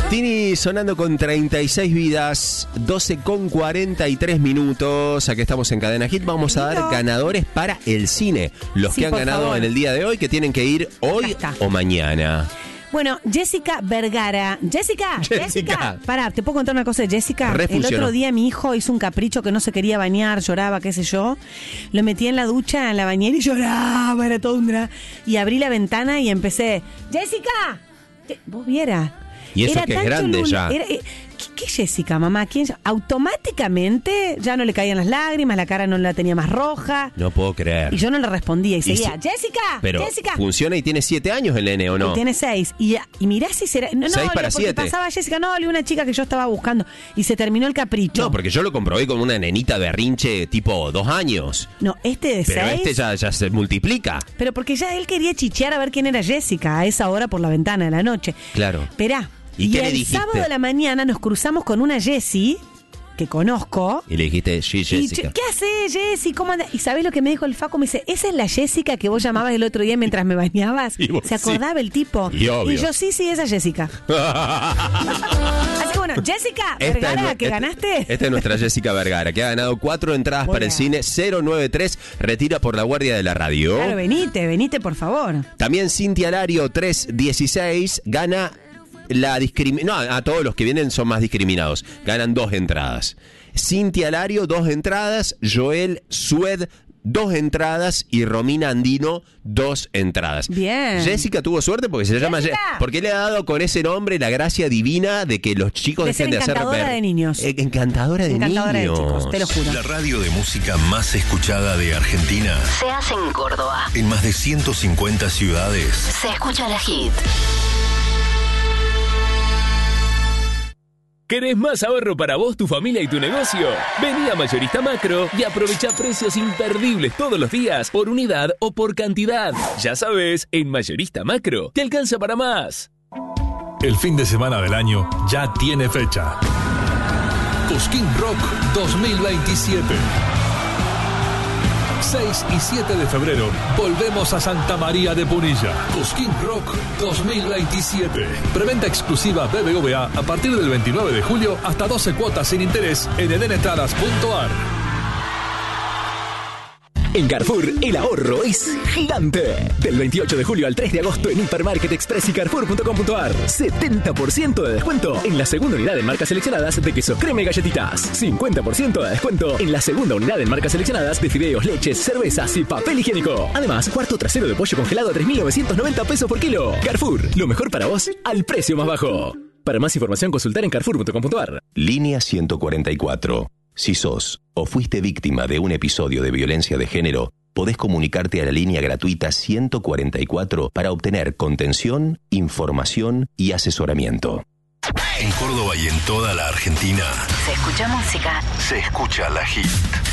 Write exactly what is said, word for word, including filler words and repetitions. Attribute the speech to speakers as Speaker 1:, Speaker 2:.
Speaker 1: Tini sonando con treinta y seis vidas, doce con cuarenta y tres minutos. Aquí estamos en Cadena Hit. Vamos a dar ganadores para el cine. Los
Speaker 2: Sí,
Speaker 1: que han
Speaker 2: por
Speaker 1: ganado
Speaker 2: favor.
Speaker 1: en el día de hoy, que tienen que ir hoy
Speaker 2: está.
Speaker 1: o mañana.
Speaker 2: Bueno, Jessica Vergara. Jessica,
Speaker 1: Jessica.
Speaker 2: Jessica. Pará, ¿te puedo contar una cosa de Jessica?
Speaker 1: Re
Speaker 2: El
Speaker 1: funcionó.
Speaker 2: otro día mi hijo hizo un capricho que no se quería bañar, lloraba, qué sé yo. Lo metí en la ducha, en la bañera y lloraba, era todo un dra. Y abrí la ventana y empecé, ¡Jessica! Je- Vos vieras.
Speaker 1: Y eso
Speaker 2: Era
Speaker 1: que es
Speaker 2: tan
Speaker 1: grande
Speaker 2: cholula-
Speaker 1: ya.
Speaker 2: era- eh, ¿qué, qué Jessica, mamá? ¿Quién? Automáticamente ya no le caían las lágrimas, la cara no la tenía más roja.
Speaker 1: No puedo creer.
Speaker 2: Y yo no le respondía y seguía,
Speaker 1: si-
Speaker 2: ¡Jessica!
Speaker 1: Pero
Speaker 2: ¡Jessica!
Speaker 1: funciona y tiene siete años el nene, ¿o no?
Speaker 2: Y tiene seis. Y, y mirá si será. No, no,
Speaker 1: Seis para
Speaker 2: le- porque
Speaker 1: siete.
Speaker 2: pasaba Jessica, no, le una chica que yo estaba buscando. Y se terminó el capricho.
Speaker 1: No, porque yo lo comprobé con una nenita berrinche tipo dos años.
Speaker 2: No, este de
Speaker 1: Pero
Speaker 2: seis.
Speaker 1: este ya, ya se multiplica.
Speaker 2: Pero porque ya él quería chichear a ver quién era Jessica a esa hora por la ventana de la noche.
Speaker 1: Claro.
Speaker 2: Esperá.
Speaker 1: ¿Y qué le
Speaker 2: el
Speaker 1: dijiste?
Speaker 2: sábado de la mañana nos cruzamos con una Jessie que conozco.
Speaker 1: Y le dijiste, sí,
Speaker 2: Y,
Speaker 1: Jessica.
Speaker 2: ¿qué haces, Jessie? ¿Cómo andas? ¿Y sabés lo que me dijo el Faco? Me dice, ¿esa es la Jessica que vos llamabas el otro día mientras me bañabas?
Speaker 1: Y vos,
Speaker 2: ¿Se acordaba el tipo?
Speaker 1: Y obvio.
Speaker 2: yo, sí, sí, esa es Jessica. Así que bueno, Jessica
Speaker 1: Esta
Speaker 2: Vergara,
Speaker 1: es nu-
Speaker 2: que
Speaker 1: esta-
Speaker 2: ganaste.
Speaker 1: Esta es nuestra Jessica Vergara, que ha ganado cuatro entradas
Speaker 2: Muy
Speaker 1: para el
Speaker 2: bien.
Speaker 1: cine cero nueve tres, retira por la guardia de la radio.
Speaker 2: Claro, venite, venite, por favor.
Speaker 1: También Cintia Lario trescientos dieciséis gana la discriminación. No, a todos los que vienen son más discriminados. Ganan dos entradas. Cintia Lario, dos entradas. Joel Sued, dos entradas. Y Romina Andino, dos entradas.
Speaker 2: Bien.
Speaker 1: Jessica tuvo suerte porque se llama
Speaker 2: Jessica.
Speaker 1: Je- porque le ha dado con ese nombre la gracia divina de que los chicos
Speaker 2: De
Speaker 1: dejen
Speaker 2: ser
Speaker 1: de hacer
Speaker 2: encantadora
Speaker 1: ver-
Speaker 2: de niños.
Speaker 1: Eh, encantadora de
Speaker 2: Encantadora de
Speaker 1: niños.
Speaker 2: chicos, te lo juro.
Speaker 3: La radio de música más escuchada de Argentina.
Speaker 4: Se hace en Córdoba.
Speaker 3: En más de ciento cincuenta ciudades.
Speaker 4: Se escucha la Hit.
Speaker 5: ¿Querés más ahorro para vos, tu familia y tu negocio? Vení a Mayorista Macro y aprovecha precios imperdibles todos los días, por unidad o por cantidad. Ya sabes, en Mayorista Macro te alcanza para más.
Speaker 6: El fin de semana del año ya tiene fecha. Cosquín Rock dos mil veintisiete. seis y siete de febrero, volvemos a Santa María de Punilla. Cosquín Rock dos mil veintisiete. Preventa exclusiva B B V A a partir del veintinueve de julio hasta doce cuotas sin interés en edenentradas punto a r.
Speaker 7: En Carrefour, el ahorro es gigante. Del veintiocho de julio al tres de agosto en Hipermarket Express y Carrefour punto com punto a r. setenta por ciento de descuento en la segunda unidad en marcas seleccionadas de queso crema y galletitas. cincuenta por ciento de descuento en la segunda unidad en marcas seleccionadas de fideos, leches, cervezas y papel higiénico. Además, cuarto trasero de pollo congelado a tres mil novecientos noventa pesos por kilo. Carrefour, lo mejor para vos al precio más bajo. Para más información, consultar en carrefour punto com punto a r.
Speaker 3: Línea ciento cuarenta y cuatro. Si sos o fuiste víctima de un episodio de violencia de género, podés comunicarte a la línea gratuita ciento cuarenta y cuatro para obtener contención, información y asesoramiento. En Córdoba y en toda la Argentina
Speaker 4: Se escucha música.
Speaker 3: se escucha la Hit.